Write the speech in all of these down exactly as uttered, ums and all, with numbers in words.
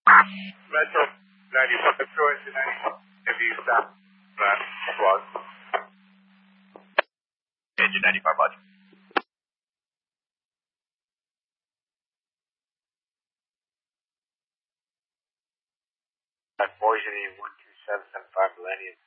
Metro ninety-five, Metro engine ninety-five. If you stop that squad. Engine ninety-five, Roger. Unfortunately, one two seven seven five Millennium.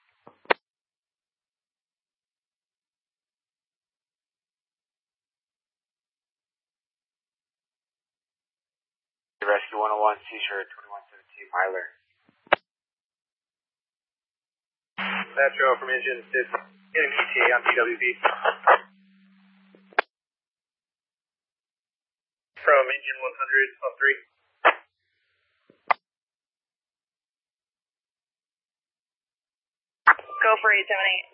Rescue one oh one, T-shirt twenty-one seventeen, Myler. Metro from engine fifteen, getting E T A on P W B. From engine one hundred on three. Go for eight seven eight.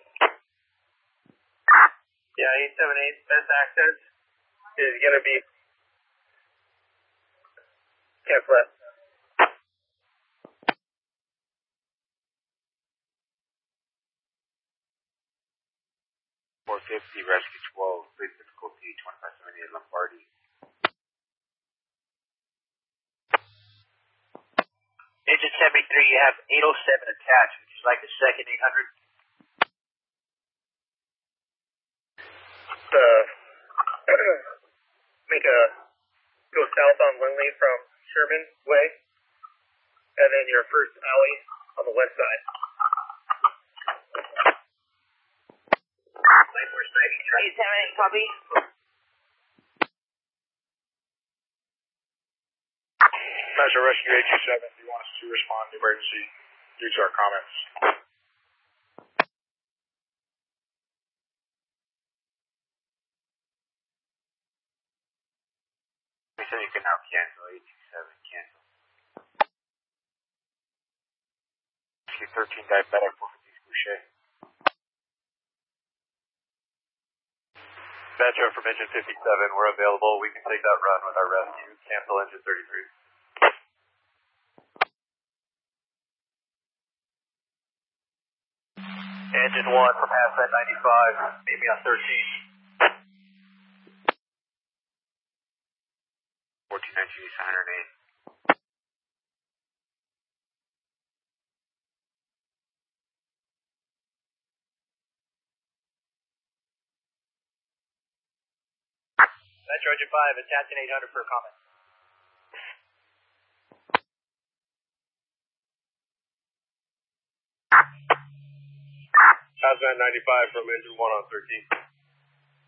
Yeah, eight seven eight, best access is going to be camp left. four fifty, rescue twelve, big difficulty, twenty-five seventy-eight Lombardi. Engine seventy-three, you have eight oh seven attached. Would you like a second eight hundred? Uh, make a, go south on Lindley from Sherman Way, and then your first alley on the west side. eight seven eight, copy. Metro Rescue eight two seven, do you want us to respond to emergency due to our comments? We said you can now cancel, eight two seven, cancel. Rescue thirteen, diabetic, four fifty, Boucher. Metro from engine fifty-seven, we're available. We can take that run with our rescue. Cancel engine thirty-three. Engine one from Ascent ninety-five, meet me on thirteen. fourteen nineteen, one oh eight. Metro engine five, attaching eight hundred for a comment. Ascent ninety-five from engine one on thirteen.